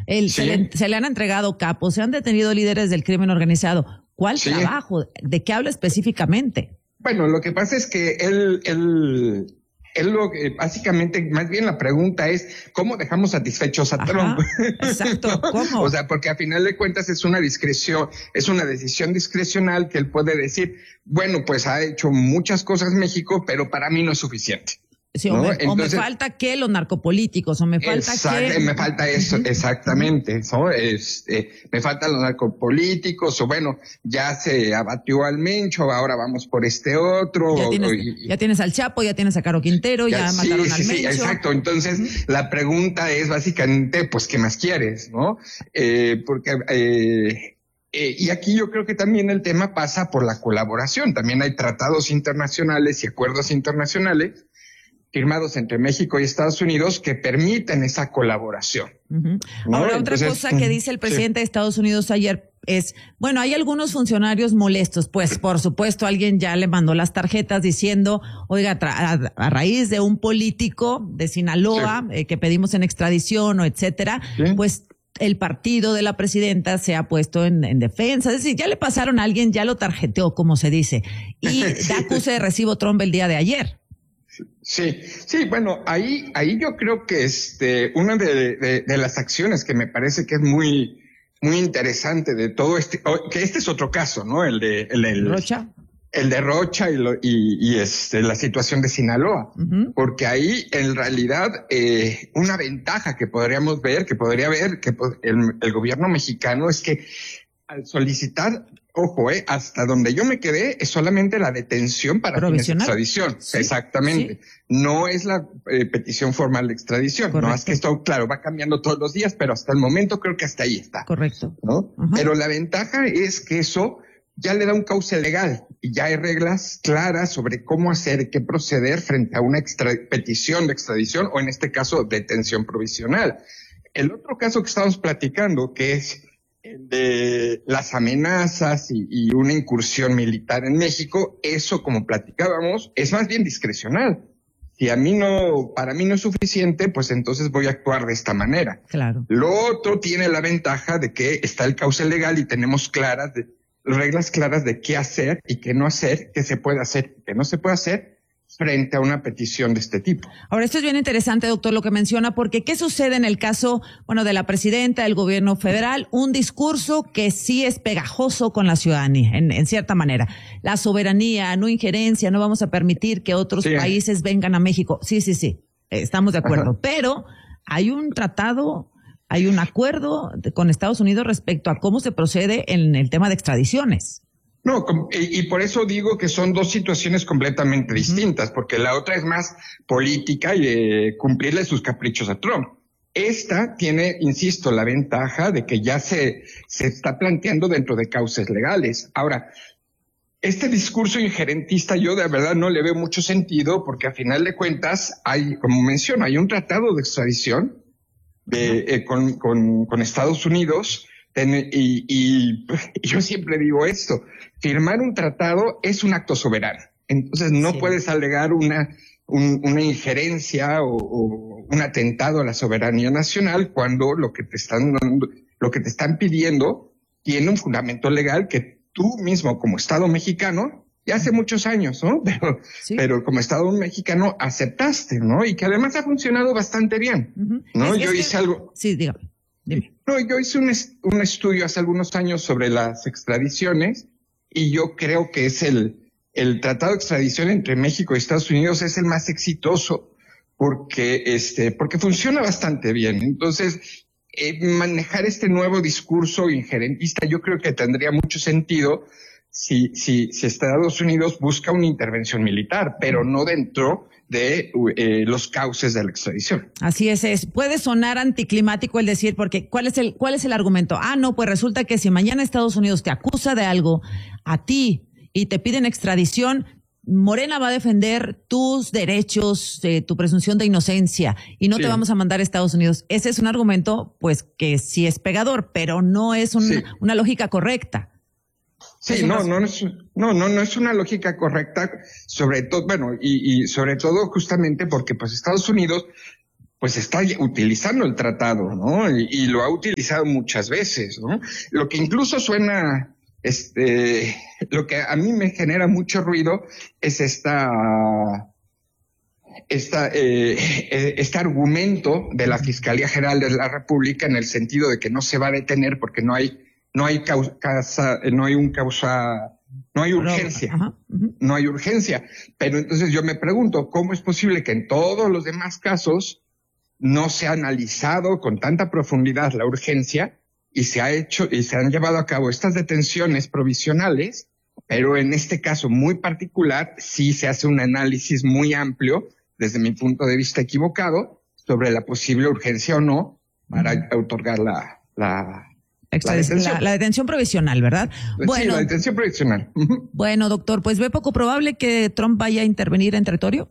Se le han entregado capos, se han detenido líderes del crimen organizado. ¿Cuál trabajo? ¿De qué habla específicamente? Bueno, lo que pasa es que él lo que básicamente, más bien la pregunta es, ¿cómo dejamos satisfechos a Trump? Exacto, ¿cómo? O sea, porque a final de cuentas es una decisión discrecional que él puede decir, bueno, pues ha hecho muchas cosas México, pero para mí no es suficiente. Sí, ¿no? o me falta que los narcopolíticos, o me falta que... Me falta eso, exactamente, ¿no? Me faltan los narcopolíticos, o bueno, ya se abatió al Mencho, ahora vamos por este otro. Ya tienes al Chapo, ya tienes a Caro Quintero, ya mataron al Mencho. Sí, exacto. Entonces, la pregunta es básicamente, pues, ¿qué más quieres, no? Y aquí yo creo que también el tema pasa por la colaboración. También hay tratados internacionales y acuerdos internacionales firmados entre México y Estados Unidos que permiten esa colaboración. ¿no? Ahora, otra cosa que dice el presidente de Estados Unidos ayer es, bueno, hay algunos funcionarios molestos, pues por supuesto alguien ya le mandó las tarjetas diciendo, oiga, a raíz de un político de Sinaloa que pedimos en extradición o etcétera, pues el partido de la presidenta se ha puesto en defensa, es decir, ya le pasaron a alguien, ya lo tarjeteó, como se dice, y da acuse de recibo Trump el día de ayer. Sí, bueno, ahí yo creo que una de las acciones que me parece que es muy, muy interesante de todo que este es otro caso, ¿no? El de Rocha. El de Rocha y la situación de Sinaloa. Porque ahí, en realidad, una ventaja que podríamos ver, que podría haber, que el gobierno mexicano es que al solicitar, ojo, hasta donde yo me quedé es solamente la detención para fines de extradición. Sí, exactamente. Sí. No es la petición formal de extradición. Correcto. No es que esto, claro, va cambiando todos los días, pero hasta el momento creo que hasta ahí está. Correcto. ¿No? Pero la ventaja es que eso ya le da un cauce legal y ya hay reglas claras sobre cómo hacer, qué proceder frente a una petición de extradición o en este caso detención provisional. El otro caso que estamos platicando, que es de las amenazas y una incursión militar en México, eso, como platicábamos, es más bien discrecional. Si para mí no es suficiente, pues entonces voy a actuar de esta manera. Claro. Lo otro tiene la ventaja de que está el cauce legal y tenemos reglas claras de qué hacer y qué no hacer, qué se puede hacer y qué no se puede hacer frente a una petición de este tipo. Ahora, esto es bien interesante, doctor, lo que menciona, porque ¿qué sucede en el caso, de la presidenta del gobierno federal? Un discurso que sí es pegajoso con la ciudadanía, en cierta manera. La soberanía, no injerencia, no vamos a permitir que otros países vengan a México. Sí, estamos de acuerdo. Pero hay un tratado, hay un acuerdo con Estados Unidos respecto a cómo se procede en el tema de extradiciones. No, y por eso digo que son dos situaciones completamente distintas, porque la otra es más política y cumplirle sus caprichos a Trump. Esta tiene, insisto, la ventaja de que ya se está planteando dentro de cauces legales. Ahora, este discurso injerentista yo de verdad no le veo mucho sentido, porque a final de cuentas hay, como menciono, hay un tratado de extradición con Estados Unidos. Y yo siempre digo esto, firmar un tratado es un acto soberano. Entonces no puedes alegar una injerencia o un atentado a la soberanía nacional cuando lo que te están pidiendo tiene un fundamento legal que tú mismo como Estado mexicano, ya hace muchos años, ¿no? Pero como Estado mexicano aceptaste, ¿no? Y que además ha funcionado bastante bien, ¿no? Yo hice algo. Sí, dígame. Dime. No, yo hice un estudio hace algunos años sobre las extradiciones y yo creo que es el tratado de extradición entre México y Estados Unidos es el más exitoso porque funciona bastante bien. Entonces, manejar este nuevo discurso injerentista yo creo que tendría mucho sentido si Estados Unidos busca una intervención militar, pero no dentro de los cauces de la extradición. Así es. Puede sonar anticlimático el decir, porque ¿cuál es el argumento? No, pues resulta que si mañana Estados Unidos te acusa de algo a ti y te piden extradición, Morena va a defender tus derechos, tu presunción de inocencia y no te vamos a mandar a Estados Unidos. Ese es un argumento, pues, que sí es pegador, pero no es una lógica correcta. Sí, no es una lógica correcta, sobre todo, y sobre todo justamente porque pues Estados Unidos pues está utilizando el tratado, ¿no? Y lo ha utilizado muchas veces, ¿no? Lo que incluso suena, lo que a mí me genera mucho ruido es este argumento de la Fiscalía General de la República en el sentido de que no se va a detener porque no hay urgencia. Ajá. No hay urgencia. Pero entonces yo me pregunto, ¿cómo es posible que en todos los demás casos no se ha analizado con tanta profundidad la urgencia y se han llevado a cabo estas detenciones provisionales, pero en este caso muy particular sí se hace un análisis muy amplio, desde mi punto de vista equivocado, sobre la posible urgencia o no para otorgar la detención provisional, ¿verdad? Bueno, sí, la detención provisional. Bueno, doctor, pues ¿ve poco probable que Trump vaya a intervenir en territorio?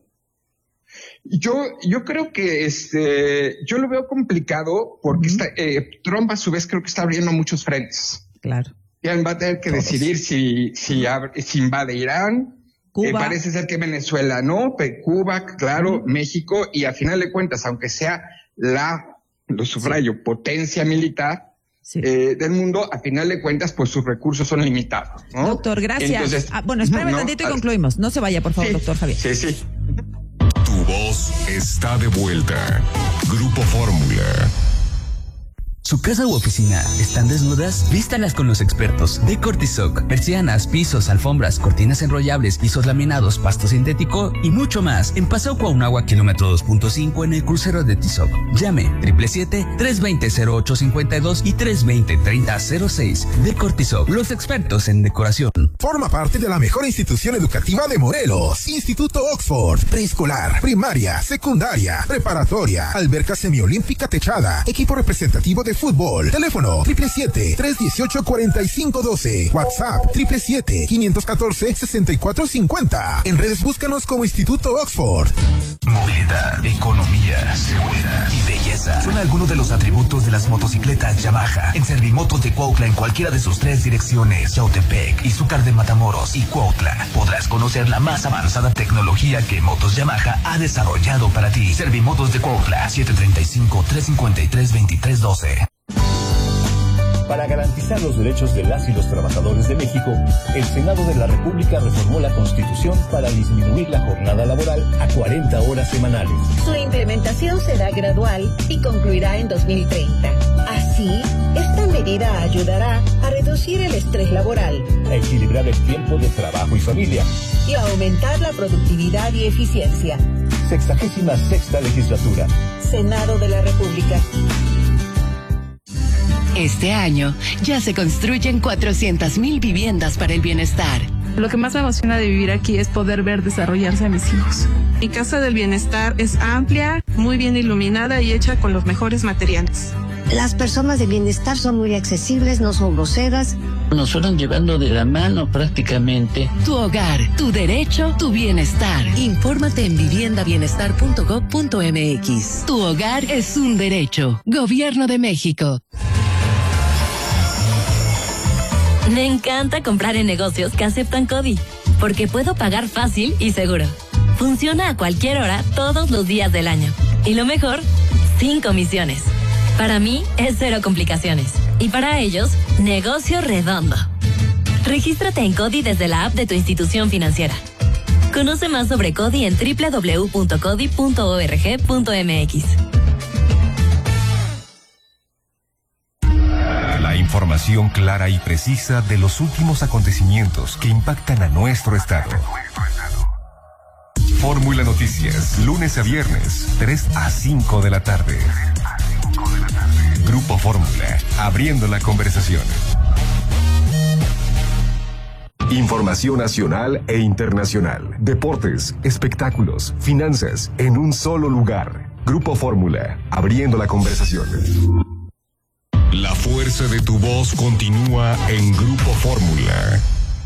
Yo creo que yo lo veo complicado porque Trump a su vez creo que está abriendo muchos frentes. Claro. Ya va a tener que decidir si invade Irán. Cuba. Parece ser que Venezuela no, Cuba, claro, México, y a final de cuentas, aunque sea lo subrayo, potencia militar, sí, del mundo, a final de cuentas, pues sus recursos son limitados, ¿no? Doctor, gracias. Entonces, bueno, espérame tantito y concluimos. No se vaya, por favor, doctor Javier. Sí. Tu voz está de vuelta. Grupo Fórmula. ¿Su casa u oficina están desnudas? Vístalas con los expertos de Cortisoc. Persianas, pisos, alfombras, cortinas enrollables, pisos laminados, pasto sintético y mucho más. En Paseo Cuauhnáhuac, kilómetro 2.5 en el crucero de Tizoc. Llame 777-320-0852 y 320-3006 de Cortisoc. Los expertos en decoración. Forma parte de la mejor institución educativa de Morelos. Instituto Oxford. Preescolar, primaria, secundaria, preparatoria, alberca semiolímpica techada, equipo representativo de fútbol. Teléfono 777-318-4512. WhatsApp 777-514-6450. En redes búscanos como Instituto Oxford. Movilidad, economía, seguridad y belleza son algunos de los atributos de las motocicletas Yamaha. En Servimotos de Cuautla, en cualquiera de sus 3 direcciones, Yautepec, Izúcar de Matamoros y Cuautla, podrás conocer la más avanzada tecnología que Motos Yamaha ha desarrollado para ti. Servimotos de Cuautla, 735-353-2312. Para garantizar los derechos de las y los trabajadores de México, el Senado de la República reformó la Constitución para disminuir la jornada laboral a 40 horas semanales. Su implementación será gradual y concluirá en 2030. Así, esta medida ayudará a reducir el estrés laboral, a equilibrar el tiempo de trabajo y familia y a aumentar la productividad y eficiencia. 66ª legislatura. Senado de la República. Este año ya se construyen 400,000 viviendas para el bienestar. Lo que más me emociona de vivir aquí es poder ver desarrollarse a mis hijos. Mi casa del bienestar es amplia, muy bien iluminada y hecha con los mejores materiales. Las personas de bienestar son muy accesibles, no son groseras. Nos fueron llevando de la mano prácticamente. Tu hogar, tu derecho, tu bienestar. Infórmate en viviendabienestar.gov.mx. Tu hogar es un derecho. Gobierno de México. Me encanta comprar en negocios que aceptan CODI, porque puedo pagar fácil y seguro. Funciona a cualquier hora, todos los días del año. Y lo mejor, sin comisiones. Para mí es cero complicaciones. Y para ellos, negocio redondo. Regístrate en CODI desde la app de tu institución financiera. Conoce más sobre CODI en www.codi.org.mx. Información clara y precisa de los últimos acontecimientos que impactan a nuestro estado. Fórmula Noticias, lunes a viernes, 3 a 5 de la tarde. Grupo Fórmula, abriendo la conversación. Información nacional e internacional, deportes, espectáculos, finanzas, en un solo lugar. Grupo Fórmula, abriendo la conversación. La fuerza de tu voz continúa en Grupo Fórmula.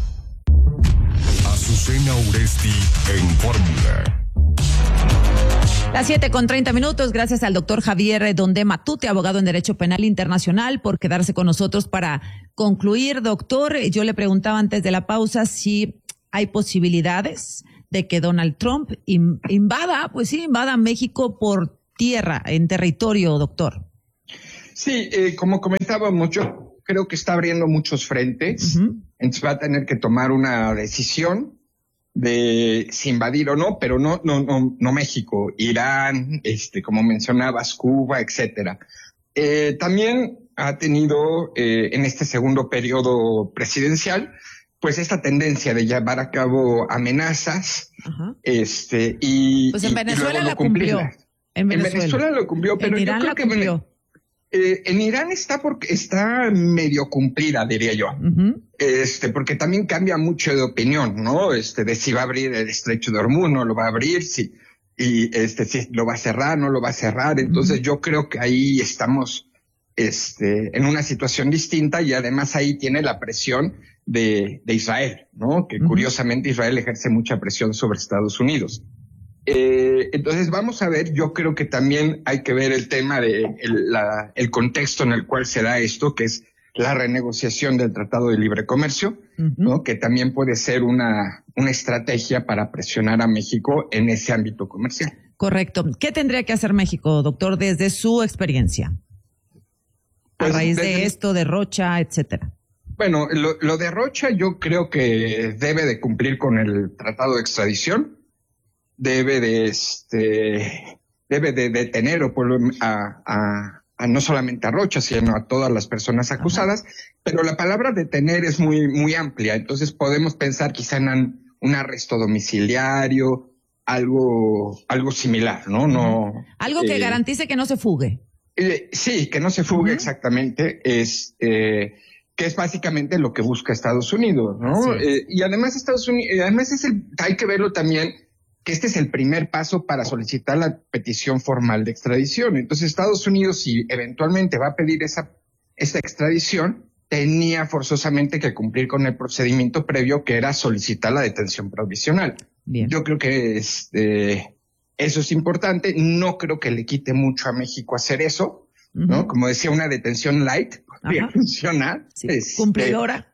Azucena Uresti en Fórmula. Las 7:30. Gracias al doctor Javier Donde Matute, abogado en Derecho Penal Internacional, por quedarse con nosotros para concluir. Doctor, yo le preguntaba antes de la pausa si hay posibilidades de que Donald Trump invada México por tierra, en territorio, doctor. Sí, como comentábamos, yo creo que está abriendo muchos frentes, entonces va a tener que tomar una decisión de si invadir o no, pero no México, Irán, como mencionabas, Cuba, etcétera. También ha tenido en este segundo periodo presidencial, pues esta tendencia de llevar a cabo amenazas, y pues en Venezuela y luego la cumplió. En Venezuela lo cumplió, pero en yo Irán creo la que cumplió. En Irán está medio cumplida, diría yo. Porque también cambia mucho de opinión, ¿no? De si va a abrir el estrecho de Hormuz, no lo va a abrir, si lo va a cerrar, no lo va a cerrar. Entonces yo creo que ahí estamos, en una situación distinta, y además ahí tiene la presión de Israel, ¿no? Que curiosamente Israel ejerce mucha presión sobre Estados Unidos. Entonces vamos a ver, yo creo que también hay que ver el tema de el contexto en el cual se da esto, que es la renegociación del Tratado de Libre Comercio, ¿no? Que también puede ser una estrategia para presionar a México en ese ámbito comercial. Correcto. ¿Qué tendría que hacer México, doctor, desde su experiencia? Pues, a raíz de esto, de Rocha, etcétera. Bueno, lo de Rocha yo creo que debe de cumplir con el Tratado de Extradición. Debe de detener a no solamente a Rocha, sino a todas las personas acusadas, pero la palabra detener es muy, muy amplia, entonces podemos pensar quizá en un arresto domiciliario, algo similar, ¿no? Algo que garantice que no se fugue. Sí, que no se fugue exactamente, que es básicamente lo que busca Estados Unidos, ¿no? Y además Estados Unidos, hay que verlo también, que este es el primer paso para solicitar la petición formal de extradición. Entonces, Estados Unidos, si eventualmente va a pedir esta extradición, tenía forzosamente que cumplir con el procedimiento previo, que era solicitar la detención provisional. Bien. Yo creo que eso es importante. No creo que le quite mucho a México hacer eso, ¿no? Como decía, una detención light podría funcionar. Sí. Cumplidora,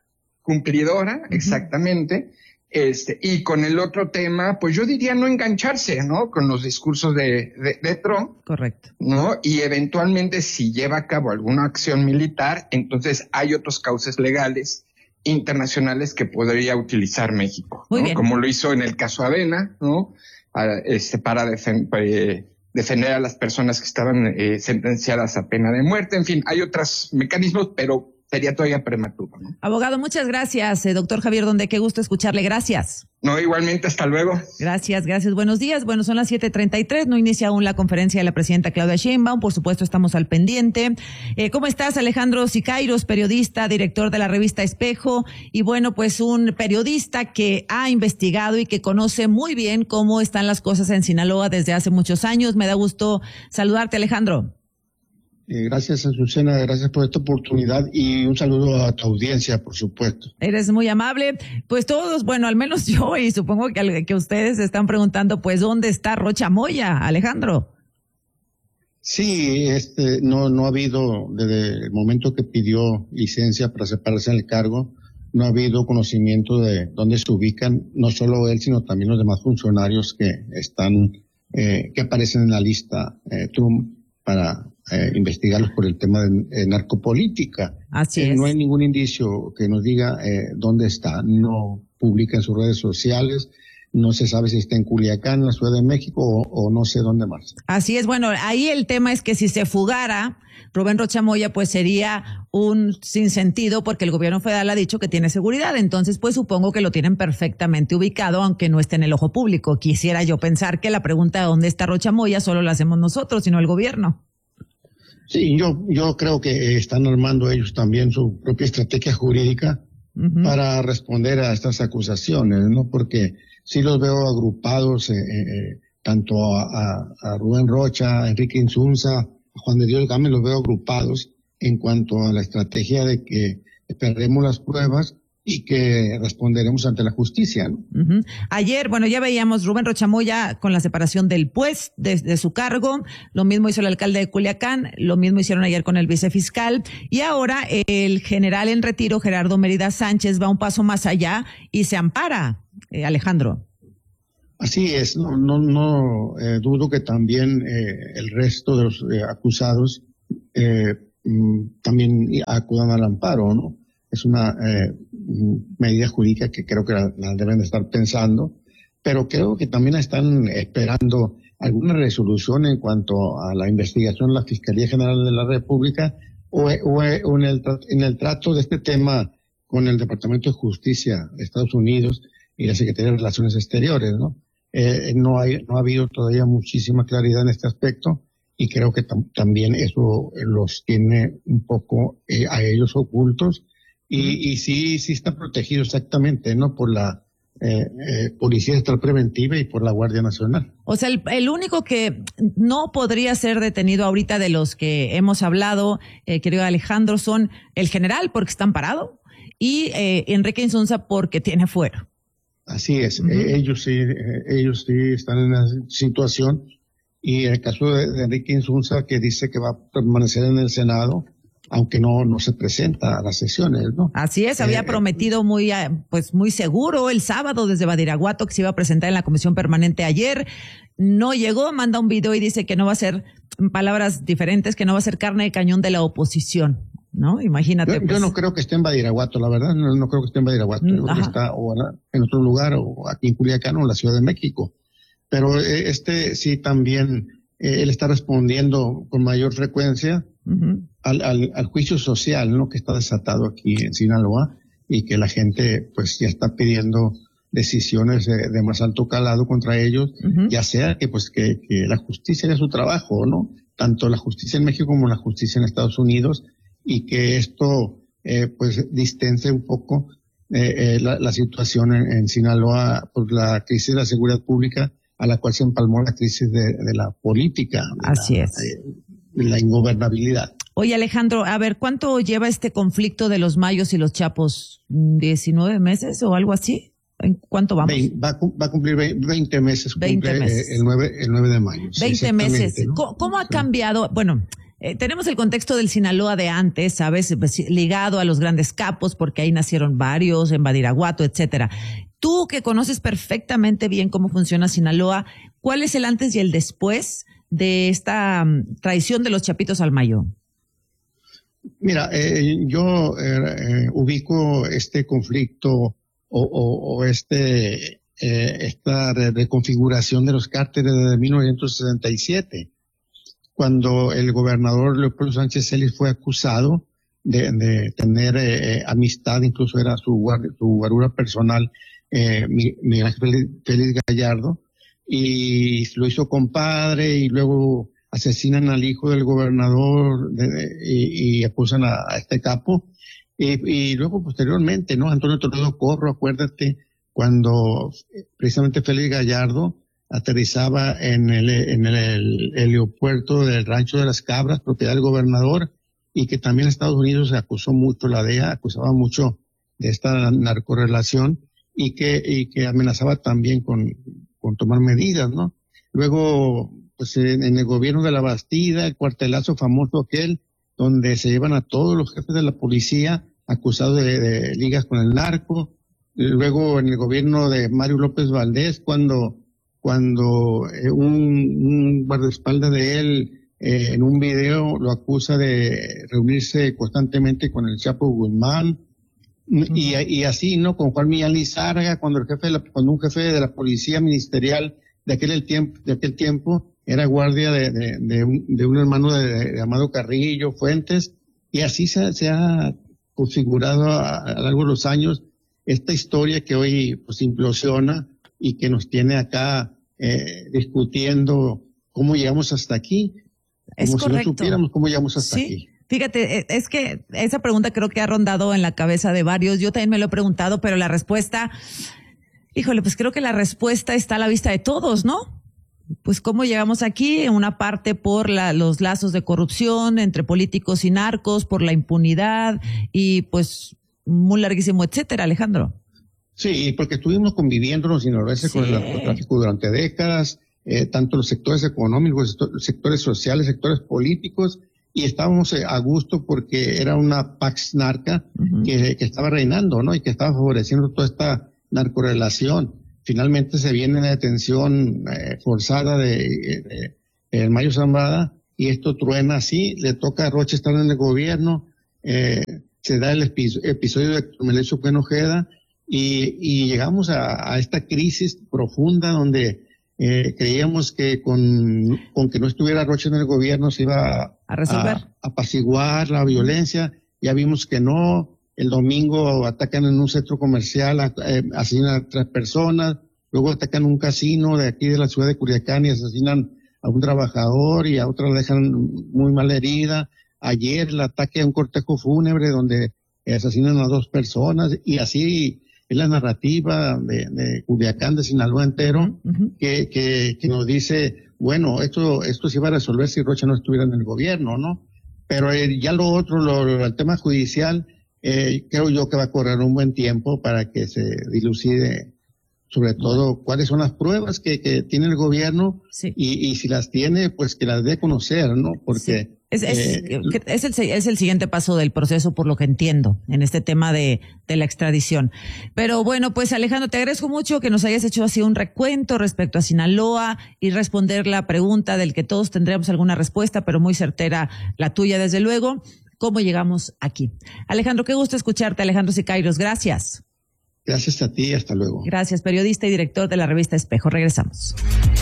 exactamente. Y con el otro tema, pues yo diría no engancharse, ¿no? Con los discursos de Trump. Correcto. ¿No? Y eventualmente si lleva a cabo alguna acción militar, entonces hay otros cauces legales internacionales que podría utilizar México, ¿no? Como lo hizo en el caso Avena, ¿no? Para defender a las personas que estaban sentenciadas a pena de muerte. En fin, hay otros mecanismos, pero sería todavía prematuro, ¿no? Abogado, muchas gracias, doctor Javier Donde, qué gusto escucharle, gracias. No, igualmente, hasta luego. Gracias, buenos días. Bueno, son las 7:33, no inicia aún la conferencia de la presidenta Claudia Sheinbaum, por supuesto estamos al pendiente. ¿Cómo estás, Alejandro Sicairos, periodista, director de la revista Espejo? Y bueno, pues un periodista que ha investigado y que conoce muy bien cómo están las cosas en Sinaloa desde hace muchos años. Me da gusto saludarte, Alejandro. Gracias, Azucena, gracias por esta oportunidad y un saludo a tu audiencia, por supuesto. Eres muy amable. Pues todos, bueno, al menos yo y supongo que ustedes se están preguntando, pues, ¿dónde está Rocha Moya, Alejandro? Sí, no ha habido, desde el momento que pidió licencia para separarse del cargo, no ha habido conocimiento de dónde se ubican, no solo él, sino también los demás funcionarios que que aparecen en la lista Trump para investigarlos por el tema de narcopolítica. Así es. No hay ningún indicio que nos diga dónde está. No publica en sus redes sociales. No se sabe si está en Culiacán, en la Ciudad de México, o no sé dónde más. Así es. Bueno, ahí el tema es que si se fugara Rubén Rocha Moya, pues sería un sinsentido, porque el gobierno federal ha dicho que tiene seguridad. Entonces, pues supongo que lo tienen perfectamente ubicado, aunque no esté en el ojo público. Quisiera yo pensar que la pregunta de dónde está Rocha Moya solo la hacemos nosotros, y no el gobierno. Sí, yo creo que están armando ellos también su propia estrategia jurídica para responder a estas acusaciones, ¿no? Porque sí los veo agrupados, tanto a Rubén Rocha, a Enrique Insunza, a Juan de Dios Gámez, los veo agrupados en cuanto a la estrategia de que perdemos las pruebas y que responderemos ante la justicia, ¿no? Ayer, bueno, ya veíamos Rubén Rocha Moya con la separación del juez de su cargo, lo mismo hizo el alcalde de Culiacán, lo mismo hicieron ayer con el vicefiscal, y ahora el general en retiro, Gerardo Mérida Sánchez, va un paso más allá y se ampara, Alejandro. Así es, no dudo que también el resto de los acusados también acudan al amparo, ¿no? Es una medida jurídica que creo que la deben de estar pensando, pero creo que también están esperando alguna resolución en cuanto a la investigación de la Fiscalía General de la República o en el trato de este tema con el Departamento de Justicia de Estados Unidos y la Secretaría de Relaciones Exteriores, ¿no? No ha habido todavía muchísima claridad en este aspecto y creo que también eso los tiene un poco a ellos ocultos y sí está protegido exactamente, ¿no? Por la Policía Estatal Preventiva y por la Guardia Nacional. O sea, el único que no podría ser detenido ahorita de los que hemos hablado, querido Alejandro, son el general porque está amparado y Enrique Insunza porque tiene fuero. Así es, ellos sí están en la situación y en el caso de Enrique Insunza que dice que va a permanecer en el Senado, aunque no se presenta a las sesiones, ¿no? Así es, había prometido muy seguro el sábado desde Badiraguato que se iba a presentar en la comisión permanente ayer. No llegó, manda un video y dice que no va a ser, en palabras diferentes, que no va a ser carne de cañón de la oposición, ¿no? Imagínate. Yo no creo que esté en Badiraguato, la verdad, no creo que esté en Badiraguato. Yo creo que está o en otro lugar o aquí en Culiacán o en la Ciudad de México. Pero sí también, él está respondiendo con mayor frecuencia al juicio social, ¿no? Que está desatado aquí en Sinaloa y que la gente pues ya está pidiendo decisiones de más alto calado contra ellos, ya sea que la justicia haga su trabajo, ¿no? Tanto la justicia en México como la justicia en Estados Unidos y que esto pues distense un poco la situación en Sinaloa por la crisis de la seguridad pública a la cual se empalmó la crisis de la política. Así es. La ingobernabilidad. Oye, Alejandro, a ver, ¿cuánto lleva este conflicto de los Mayos y los Chapos? ¿19 meses o algo así? ¿En cuánto vamos? Va a cumplir 20 meses. 20 meses. El 9 de mayo. 20 meses. ¿No? ¿Cómo ha cambiado? Bueno, tenemos el contexto del Sinaloa de antes, ¿sabes? Pues, ligado a los grandes capos, porque ahí nacieron varios, en Badiraguato, etcétera. Tú que conoces perfectamente bien cómo funciona Sinaloa, ¿cuál es el antes y el después de esta traición de los Chapitos al Mayo? Mira, yo ubico este conflicto esta reconfiguración de los cárteles desde 1967, cuando el gobernador Leopoldo Sánchez Celis fue acusado de tener amistad, incluso era su guarura personal, Miguel Ángel Félix Gallardo, y lo hizo compadre y luego asesinan al hijo del gobernador y acusan a este capo. Y luego posteriormente, ¿no? Antonio Toledo Corro, acuérdate, cuando precisamente Félix Gallardo aterrizaba en el aeropuerto del Rancho de las Cabras, propiedad del gobernador, y que también Estados Unidos acusó mucho, la DEA acusaba mucho de esta narcorrelación y que amenazaba también con tomar medidas, ¿no? Luego, pues en el gobierno de la Bastida, el cuartelazo famoso aquel, donde se llevan a todos los jefes de la policía acusados de ligas con el narco. Luego en el gobierno de Mario López Valdés, cuando un guardaespaldas de él en un video lo acusa de reunirse constantemente con el Chapo Guzmán. Y así, ¿no? Con Juan Millán Lizárraga, cuando un jefe de la policía ministerial de aquel tiempo era guardia de un hermano de Amado Carrillo Fuentes, y así se ha configurado a lo largo de los años esta historia que hoy pues implosiona y que nos tiene acá discutiendo cómo llegamos hasta aquí. Es como correcto. Si no supiéramos cómo llegamos hasta aquí. Fíjate, es que esa pregunta creo que ha rondado en la cabeza de varios. Yo también me lo he preguntado, pero la respuesta, híjole, pues creo que la respuesta está a la vista de todos, ¿no? Pues cómo llegamos aquí, en una parte por los lazos de corrupción entre políticos y narcos, por la impunidad y pues muy larguísimo, etcétera, Alejandro. Sí, porque estuvimos conviviendo los sinaloenses con el narcotráfico durante décadas, tanto los sectores económicos, sectores sociales, sectores políticos, y estábamos a gusto porque era una pax narca que estaba reinando, ¿no? Y que estaba favoreciendo toda esta narcorrelación. finalmente se viene la detención forzada de Mayo Zambada, y esto truena así, le toca a Rocha estar en el gobierno, se da el episodio de Melesio Bueno Ojeda, y llegamos a esta crisis profunda donde creíamos que con que no estuviera Rocha en el gobierno se iba a resolver, a apaciguar la violencia. Ya vimos que no. El domingo atacan en un centro comercial, asesinan a 3 personas, luego atacan un casino de aquí de la ciudad de Culiacán y asesinan a un trabajador y a otra la dejan muy mal herida. Ayer el ataque a un cortejo fúnebre donde asesinan a 2 personas, y así es la narrativa de Culiacán, de Sinaloa entero, que nos dice, bueno, esto se iba a resolver si Rocha no estuviera en el gobierno, ¿no? Pero ya lo otro, el tema judicial, creo yo que va a correr un buen tiempo para que se dilucide sobre todo cuáles son las pruebas que tiene el gobierno, y si las tiene, pues que las dé a conocer, ¿no? Porque es el siguiente paso del proceso, por lo que entiendo, en este tema de la extradición. Pero bueno, pues Alejandro, te agradezco mucho que nos hayas hecho así un recuento respecto a Sinaloa y responder la pregunta del que todos tendremos alguna respuesta, pero muy certera la tuya, desde luego. ¿Cómo llegamos aquí? Alejandro, qué gusto escucharte. Alejandro Sicairos, gracias. Gracias a ti, hasta luego. Gracias, periodista y director de la revista Espejo. Regresamos.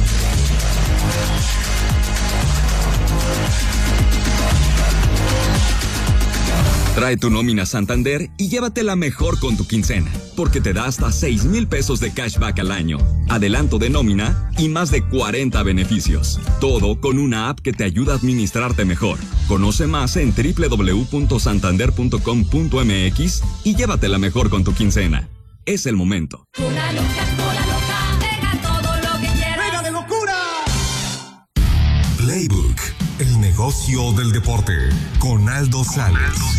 Trae tu nómina Santander y llévatela mejor con tu quincena, porque te da hasta 6,000 pesos de cashback al año, adelanto de nómina y más de 40 beneficios. Todo con una app que te ayuda a administrarte mejor. Conoce más en www.santander.com.mx y llévatela mejor con tu quincena. Es el momento. Una loca, deja todo lo que quieras. ¡Venga de locura! Playbook, el negocio del deporte, con Aldo Sales.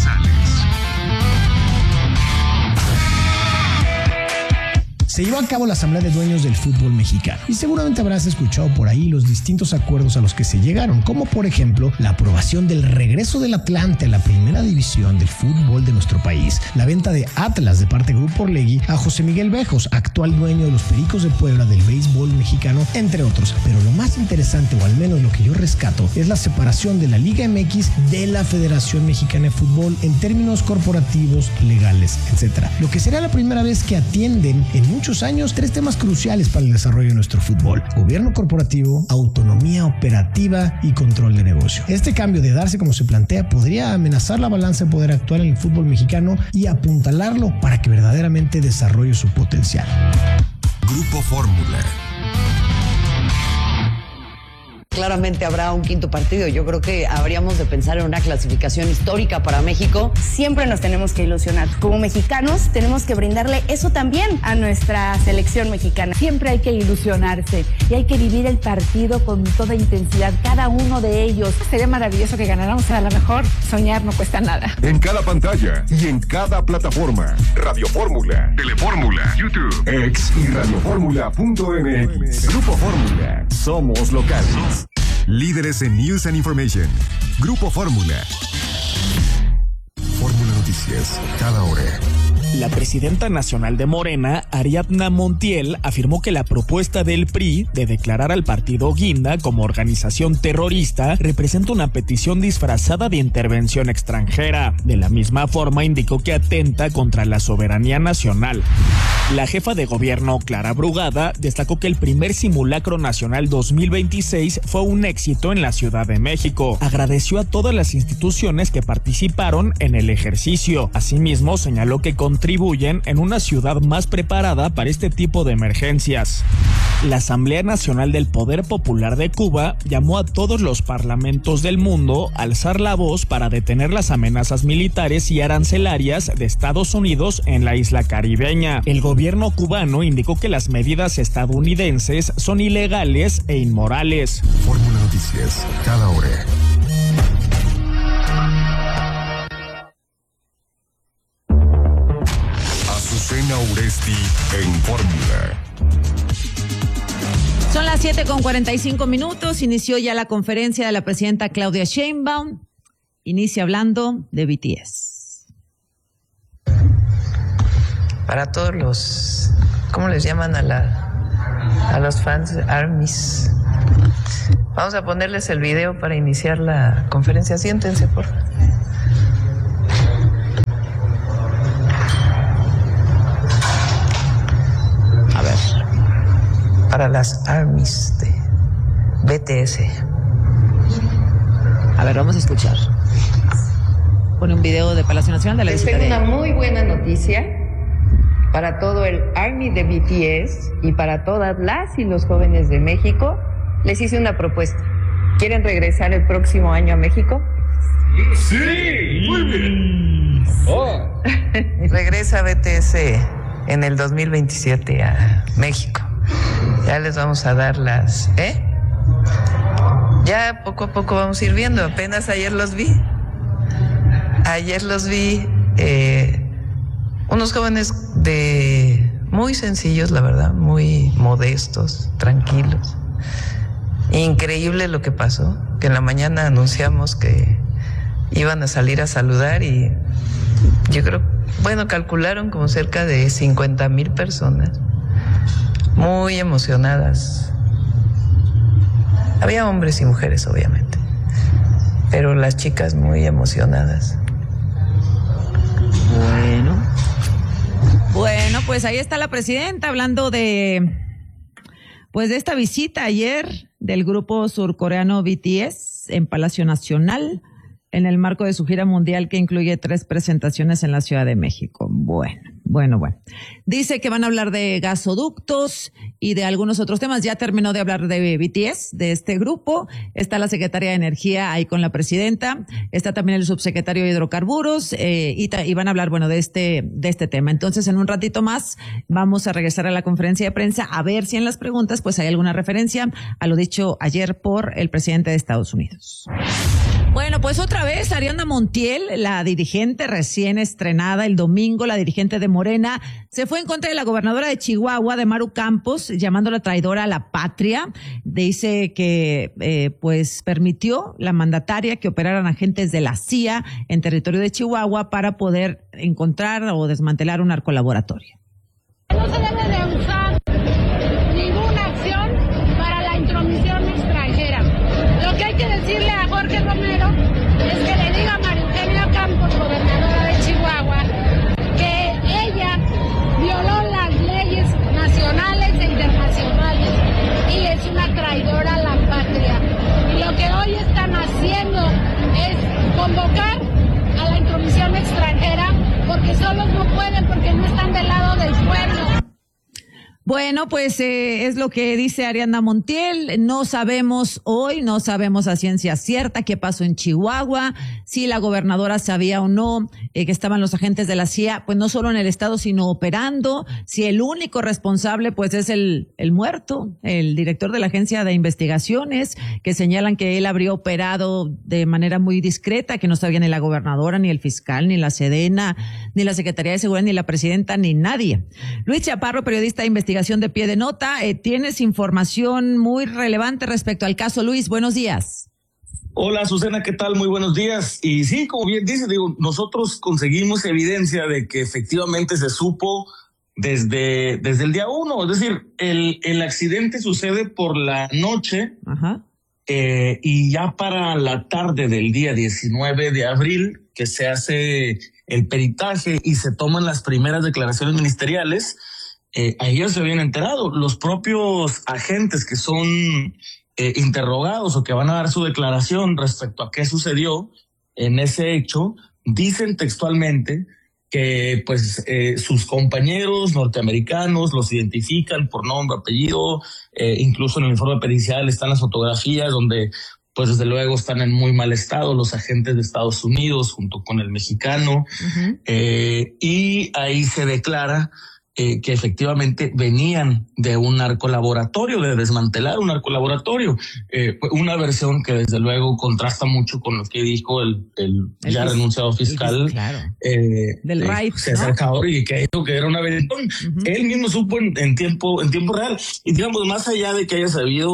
Se llevó a cabo la Asamblea de Dueños del Fútbol Mexicano y seguramente habrás escuchado por ahí los distintos acuerdos a los que se llegaron, como por ejemplo la aprobación del regreso del Atlante a la primera división del fútbol de nuestro país, la venta de Atlas de parte de Grupo Orlegui a José Miguel Bejos, actual dueño de los Pericos de Puebla del béisbol mexicano, entre otros. Pero lo más interesante, o al menos lo que yo rescato, es la separación de la Liga MX de la Federación Mexicana de Fútbol en términos corporativos, legales, etc. Lo que será la primera vez que atienden en muchos años 3 temas cruciales para el desarrollo de nuestro fútbol: gobierno corporativo, autonomía operativa y control de negocio. Este cambio, de darse como se plantea, podría amenazar la balanza de poder actual en el fútbol mexicano y apuntalarlo para que verdaderamente desarrolle su potencial. Grupo Fórmula. Claramente habrá un quinto partido. Yo creo que habríamos de pensar en una clasificación histórica para México. Siempre nos tenemos que ilusionar. Como mexicanos tenemos que brindarle eso también a nuestra selección mexicana. Siempre hay que ilusionarse y hay que vivir el partido con toda intensidad, cada uno de ellos. Sería maravilloso que ganáramos. A lo mejor soñar no cuesta nada. En cada pantalla y en cada plataforma. Radio Fórmula, Telefórmula, YouTube, X y radioformula.mx. Grupo Fórmula. Somos locales. Líderes en News and Information. Grupo Fórmula. Fórmula Noticias, cada hora. La presidenta nacional de Morena, Ariadna Montiel, afirmó que la propuesta del PRI de declarar al partido Guinda como organización terrorista representa una petición disfrazada de intervención extranjera. De la misma forma, indicó que atenta contra la soberanía nacional. La jefa de gobierno, Clara Brugada, destacó que el primer simulacro nacional 2026 fue un éxito en la Ciudad de México. Agradeció a todas las instituciones que participaron en el ejercicio. Asimismo, señaló que contribuyen en una ciudad más preparada para este tipo de emergencias. La Asamblea Nacional del Poder Popular de Cuba llamó a todos los parlamentos del mundo a alzar la voz para detener las amenazas militares y arancelarias de Estados Unidos en la isla caribeña. El gobierno cubano indicó que las medidas estadounidenses son ilegales e inmorales. Fórmula Noticias, cada hora. Azucena Uresti en Fórmula. Son las 7:45. Inició ya la conferencia de la presidenta Claudia Sheinbaum. Inicia hablando de BTS. Para todos los, ¿cómo les llaman a la a los fans de Armis. Vamos a ponerles el video para iniciar la conferencia. Siéntense, por favor. A ver, para las Armis de BTS. A ver, vamos a escuchar. Pone un video de Palacio Nacional de la visita. Tengo una muy buena noticia para todo el Army de BTS y para todas las y los jóvenes de México. Les hice una propuesta. ¿Quieren regresar el próximo año a México? Sí, muy bien. Oh. Regresa BTS en el 2027 a México. Ya les vamos a dar las... Ya poco a poco vamos a ir viendo. Apenas ayer los vi. Unos jóvenes muy sencillos, la verdad, muy modestos, tranquilos. Increíble lo que pasó, que en la mañana anunciamos que iban a salir a saludar y yo creo, calcularon como cerca de 50,000 personas, muy emocionadas. Había hombres y mujeres, obviamente, pero las chicas muy emocionadas. Bueno, pues ahí está la presidenta hablando de esta visita ayer del grupo surcoreano BTS en Palacio Nacional en el marco de su gira mundial que incluye 3 presentaciones en la Ciudad de México. Bueno. Dice que van a hablar de gasoductos y de algunos otros temas. Ya terminó de hablar de BTS, de este grupo. Está la secretaria de Energía ahí con la presidenta. Está también el subsecretario de Hidrocarburos y van a hablar, de este tema. Entonces, en un ratito más vamos a regresar a la conferencia de prensa a ver si en las preguntas pues hay alguna referencia a lo dicho ayer por el presidente de Estados Unidos. Bueno, pues otra vez Ariadna Montiel, la dirigente recién estrenada el domingo, la dirigente de Morena, se fue en contra de la gobernadora de Chihuahua, de Maru Campos, llamándola traidora a la patria. Dice que permitió la mandataria que operaran agentes de la CIA en territorio de Chihuahua para poder encontrar o desmantelar un narcolaboratorio. No se debe de usar ninguna acción para la intromisión extranjera. Lo que hay que decirle a Jorge Romero es que le diga a María Eugenia Campos, gobernadora de Chihuahua, que ella violó las leyes nacionales e internacionales y es una traidora a la patria. Y lo que hoy están haciendo es convocar a la intromisión extranjera porque solos no pueden, porque no están del lado del pueblo. Bueno, pues es lo que dice Ariadna Montiel. No sabemos a ciencia cierta qué pasó en Chihuahua, si la gobernadora sabía o no que estaban los agentes de la CIA, pues no solo en el estado, sino operando, si el único responsable pues es el muerto, el director de la Agencia de Investigaciones, que señalan que él habría operado de manera muy discreta, que no sabía ni la gobernadora, ni el fiscal, ni la Sedena, ni la Secretaría de Seguridad, ni la presidenta, ni nadie. Luis Chaparro, periodista de investigación de Pie de Nota, tienes información muy relevante respecto al caso. Luis, buenos días. Hola, Susana, ¿qué tal? Muy buenos días. Y sí, como bien dice, nosotros conseguimos evidencia de que efectivamente se supo desde el día 1. Es decir, el accidente sucede por la noche. Ajá. Y ya para la tarde del día 19 de abril, que se hace el peritaje y se toman las primeras declaraciones ministeriales, ahí ya se habían enterado. Los propios agentes que son interrogados o que van a dar su declaración respecto a qué sucedió en ese hecho, dicen textualmente que sus compañeros norteamericanos los identifican por nombre, apellido, incluso en el informe pericial están las fotografías donde pues desde luego están en muy mal estado los agentes de Estados Unidos junto con el mexicano. Uh-huh. Y ahí se declara que efectivamente venían de un narcolaboratorio, de desmantelar un narcolaboratorio. Una versión que desde luego contrasta mucho con lo que dijo el ya renunciado fiscal del RAIF, César Jauri, que dijo que era un aventón. Uh-huh. Él mismo supo en tiempo real. Y digamos, más allá de que haya sabido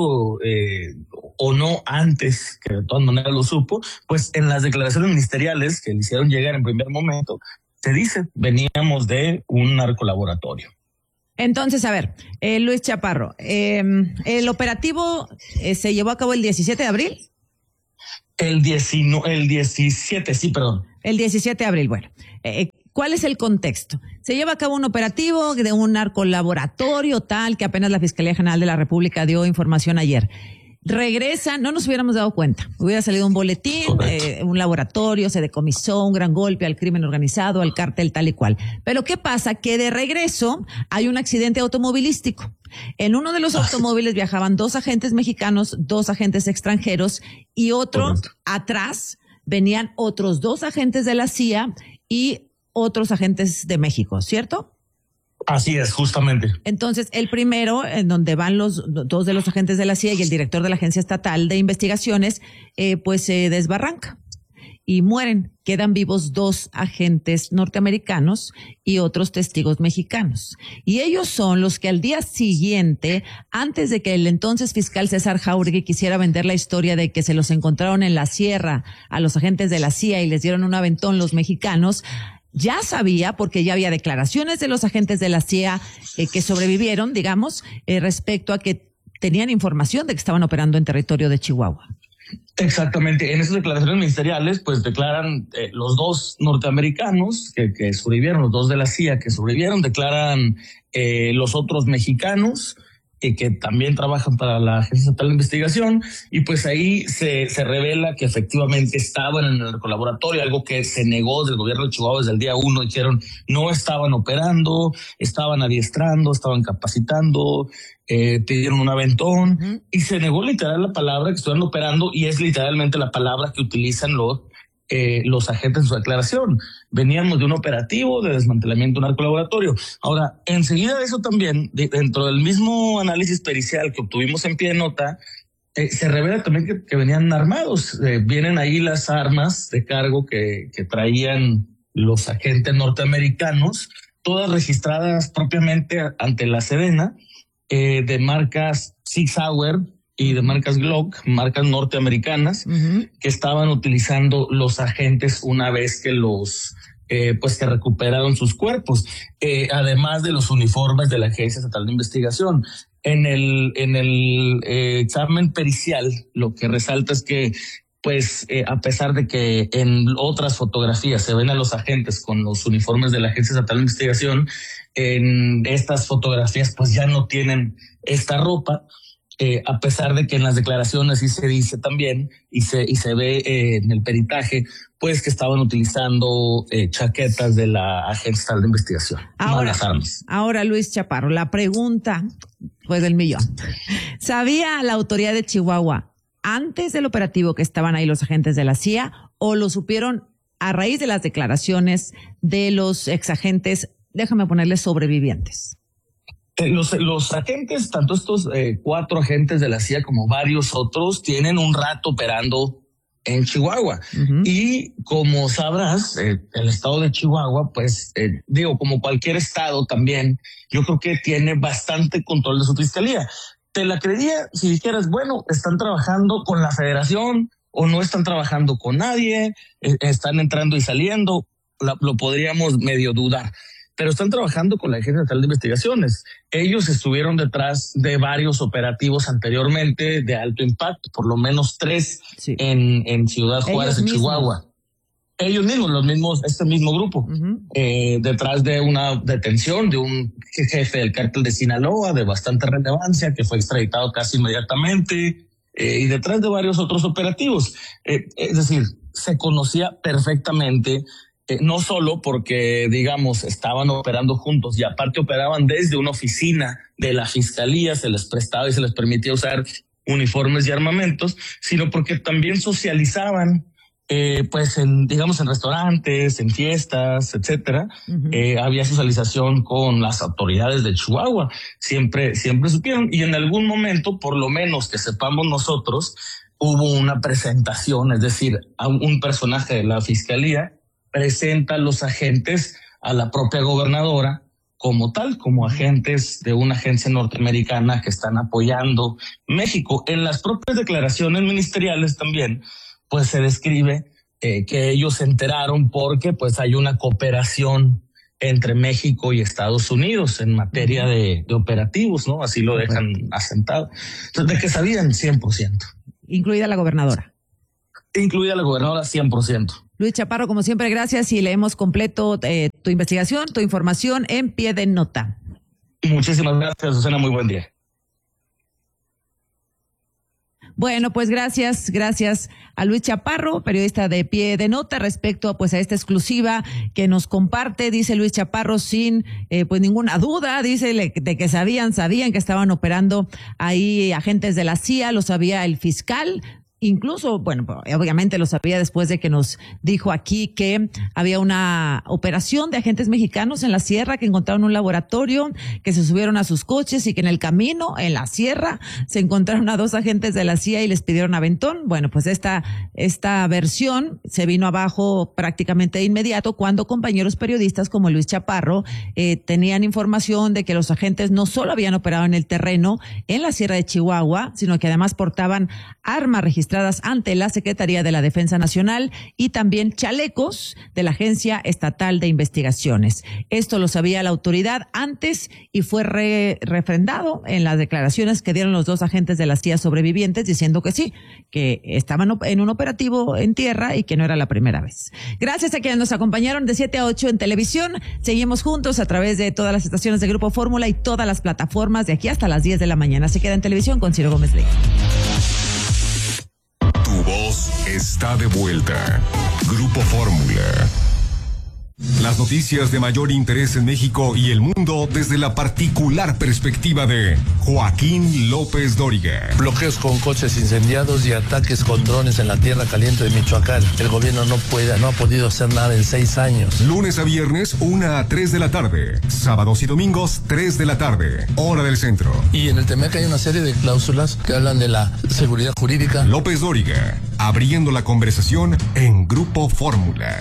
o no antes, que de todas maneras lo supo, pues en las declaraciones ministeriales que le hicieron llegar en primer momento, se dice, veníamos de un narcolaboratorio. Entonces, a ver, Luis Chaparro, ¿el operativo se llevó a cabo el 17 de abril? El 17, sí, perdón. El 17 de abril, bueno. ¿Cuál es el contexto? Se lleva a cabo un operativo de un narcolaboratorio tal que apenas la Fiscalía General de la República dio información ayer. Regresan, no nos hubiéramos dado cuenta. Hubiera salido un boletín, un laboratorio, se decomisó, un gran golpe al crimen organizado, al cártel tal y cual. Pero ¿qué pasa? Que de regreso hay un accidente automovilístico. En uno de los automóviles viajaban 2 agentes mexicanos, 2 agentes extranjeros y atrás venían otros 2 agentes de la CIA y otros agentes de México, ¿cierto? Así es, justamente. Entonces, el primero, en donde van los 2 de los agentes de la CIA y el director de la Agencia Estatal de Investigaciones, pues se desbarranca y mueren. Quedan vivos 2 agentes norteamericanos y otros testigos mexicanos. Y ellos son los que al día siguiente, antes de que el entonces fiscal César Jáuregui quisiera vender la historia de que se los encontraron en la sierra a los agentes de la CIA y les dieron un aventón los mexicanos, ya sabía, porque ya había declaraciones de los agentes de la CIA que sobrevivieron, digamos, respecto a que tenían información de que estaban operando en territorio de Chihuahua. Exactamente. En esas declaraciones ministeriales, pues declaran los 2 norteamericanos que sobrevivieron, los 2 de la CIA que sobrevivieron, declaran los otros mexicanos que también trabajan para la Agencia Estatal de Investigación, y pues ahí se revela que efectivamente estaban en el colaboratorio, algo que se negó del gobierno de Chihuahua desde el día 1, dijeron no estaban operando, estaban adiestrando, estaban capacitando, pidieron un aventón, y se negó literal la palabra que estuvieron operando, y es literalmente la palabra que utilizan los agentes en su declaración. Veníamos de un operativo de desmantelamiento de un narcolaboratorio. Ahora, enseguida de eso también, dentro del mismo análisis pericial que obtuvimos en pie de nota, se revela también que venían armados. Vienen ahí las armas de cargo que traían los agentes norteamericanos, todas registradas propiamente ante la Sedena, de marcas Sig Sauer y de marcas Glock, marcas norteamericanas, que estaban utilizando los agentes una vez que que recuperaron sus cuerpos, además de los uniformes de la Agencia Estatal de Investigación. En el examen pericial, lo que resalta es que, a pesar de que en otras fotografías se ven a los agentes con los uniformes de la Agencia Estatal de Investigación, en estas fotografías pues ya no tienen esta ropa. A pesar de que en las declaraciones sí se dice también y se ve en el peritaje, pues que estaban utilizando chaquetas de la Agencia Estatal de Investigación. Las armas. Ahora, Luis Chaparro, la pregunta pues del millón. ¿Sabía la autoridad de Chihuahua antes del operativo que estaban ahí los agentes de la CIA o lo supieron a raíz de las declaraciones de los exagentes, déjame ponerles sobrevivientes? Los agentes, tanto estos 4 agentes de la CIA como varios otros, tienen un rato operando en Chihuahua. Y como sabrás, el estado de Chihuahua, pues, como cualquier estado también, yo creo que tiene bastante control de su fiscalía. Te la creería si dijeras, bueno, están trabajando con la federación o no están trabajando con nadie, están entrando y saliendo, lo podríamos medio dudar. Pero están trabajando con la Agencia Estatal de Investigaciones. Ellos estuvieron detrás de varios operativos anteriormente de alto impacto, por lo menos 3 en Ciudad Juárez, en Chihuahua. Ellos mismos, este mismo grupo, detrás de una detención de un jefe del cártel de Sinaloa de bastante relevancia que fue extraditado casi inmediatamente, y detrás de varios otros operativos. Es decir, se conocía perfectamente. No solo porque, digamos, estaban operando juntos y aparte operaban desde una oficina de la fiscalía, se les prestaba y se les permitía usar uniformes y armamentos, sino porque también socializaban, en restaurantes, en fiestas, etcétera. Había socialización con las autoridades de Chihuahua. Siempre supieron, y en algún momento, por lo menos que sepamos nosotros, hubo una presentación, es decir, a un personaje de la fiscalía presenta a los agentes a la propia gobernadora como tal, como agentes de una agencia norteamericana que están apoyando México. En las propias declaraciones ministeriales también, pues se describe que ellos se enteraron porque pues hay una cooperación entre México y Estados Unidos en materia de operativos, ¿no? Así lo dejan asentado. Entonces, de que sabían 100%. Incluida la gobernadora. Incluida la gobernadora 100%. Luis Chaparro, como siempre, gracias y leemos completo tu investigación, tu información en Pie de Nota. Muchísimas gracias, Susana. Muy buen día. Bueno, pues gracias a Luis Chaparro, periodista de Pie de Nota, respecto pues a esta exclusiva que nos comparte. Dice Luis Chaparro sin pues ninguna duda, dice de que sabían que estaban operando ahí agentes de la CIA, lo sabía el fiscal. Incluso, bueno, obviamente lo sabía después de que nos dijo aquí que había una operación de agentes mexicanos en la sierra, que encontraron un laboratorio, que se subieron a sus coches y que en el camino, en la sierra, se encontraron a 2 agentes de la CIA y les pidieron aventón. Bueno, pues esta versión se vino abajo prácticamente de inmediato cuando compañeros periodistas como Luis Chaparro tenían información de que los agentes no solo habían operado en el terreno en la sierra de Chihuahua, sino que además portaban armas registradas ante la Secretaría de la Defensa Nacional y también chalecos de la Agencia Estatal de Investigaciones. Esto lo sabía la autoridad antes y fue refrendado en las declaraciones que dieron los 2 agentes de la CIA sobrevivientes, diciendo que sí, que estaban en un operativo en tierra y que no era la primera vez. Gracias a quienes nos acompañaron de 7 a 8 en televisión. Seguimos juntos a través de todas las estaciones de Grupo Fórmula y todas las plataformas de aquí hasta las 10 de la mañana. Se queda en televisión con Ciro Gómez Leiva. Tu voz está de vuelta. Grupo Fórmula. Las noticias de mayor interés en México y el mundo desde la particular perspectiva de Joaquín López Dóriga. Bloqueos con coches incendiados y ataques con drones en la tierra caliente de Michoacán. El gobierno no ha podido hacer nada en 6 años. Lunes a viernes, 1 a 3 de la tarde. Sábados y domingos, 3 de la tarde. Hora del centro. Y en el TEMEC hay una serie de cláusulas que hablan de la seguridad jurídica. López Dóriga, abriendo la conversación en Grupo Fórmula.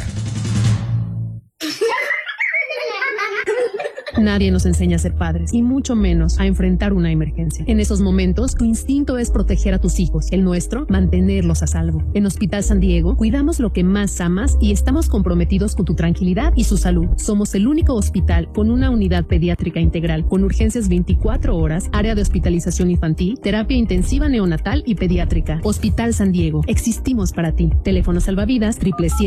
Nadie nos enseña a ser padres, y mucho menos a enfrentar una emergencia. En esos momentos, tu instinto es proteger a tus hijos, el nuestro, mantenerlos a salvo. En Hospital San Diego, cuidamos lo que más amas y estamos comprometidos con tu tranquilidad y su salud. Somos el único hospital con una unidad pediátrica integral, con urgencias 24 horas, área de hospitalización infantil, terapia intensiva neonatal y pediátrica. Hospital San Diego, existimos para ti. Teléfono salvavidas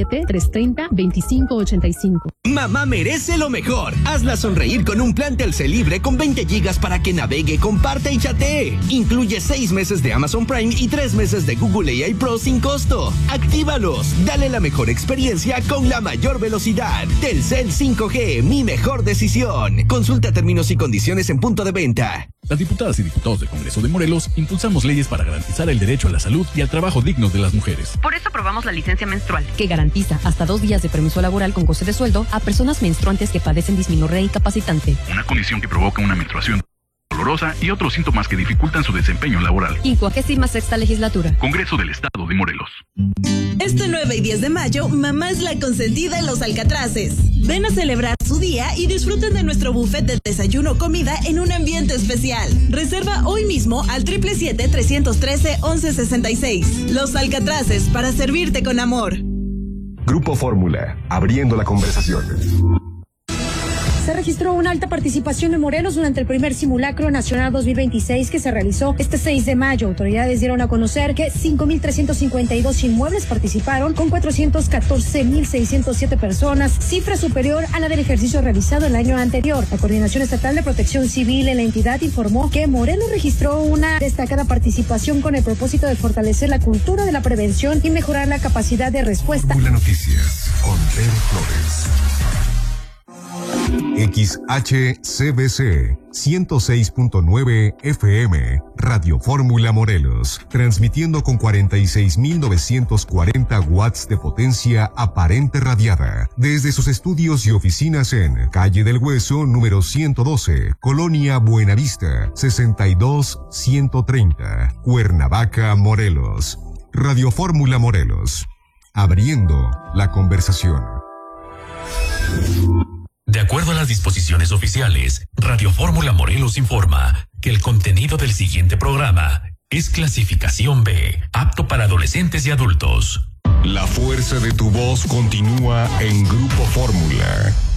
777-330-2585. Mamá merece lo mejor. Hazla sonreír con un plan Telcel libre con 20 gigas para que navegue, comparte y chatee. Incluye 6 meses de Amazon Prime y 3 meses de Google AI Pro sin costo. Actívalos. Dale la mejor experiencia con la mayor velocidad. Telcel 5G, mi mejor decisión. Consulta términos y condiciones en punto de venta. Las diputadas y diputados del Congreso de Morelos impulsamos leyes para garantizar el derecho a la salud y al trabajo digno de las mujeres. Por eso aprobamos la licencia menstrual, que garantiza hasta 2 días de permiso laboral con goce de sueldo a personas menstruantes que padecen dismenorrea incapacitante. Una condición que provoca una menstruación dolorosa y otros síntomas que dificultan su desempeño laboral. 56ª legislatura. Congreso del Estado de Morelos. Este 9 y 10 de mayo, mamá es la consentida en Los Alcatraces. Ven a celebrar su día y disfruten de nuestro buffet de desayuno o comida en un ambiente especial. Reserva hoy mismo al 777-313-1166. Los Alcatraces, para servirte con amor. Grupo Fórmula, abriendo la conversación. Se registró una alta participación en Morelos durante el primer simulacro nacional 2026 que se realizó este 6 de mayo. Autoridades dieron a conocer que 5,352 inmuebles participaron con 414,607 personas, cifra superior a la del ejercicio realizado el año anterior. La Coordinación Estatal de Protección Civil en la entidad informó que Morelos registró una destacada participación con el propósito de fortalecer la cultura de la prevención y mejorar la capacidad de respuesta. Fórmula Noticias con Pedro Flores. XHCBC 106.9 FM, Radio Fórmula Morelos, transmitiendo con 46.940 watts de potencia aparente radiada, desde sus estudios y oficinas en Calle del Hueso, número 112, Colonia Buenavista, 62130, Cuernavaca, Morelos. Radio Fórmula Morelos, abriendo la conversación. De acuerdo a las disposiciones oficiales, Radio Fórmula Morelos informa que el contenido del siguiente programa es clasificación B, apto para adolescentes y adultos. La fuerza de tu voz continúa en Grupo Fórmula.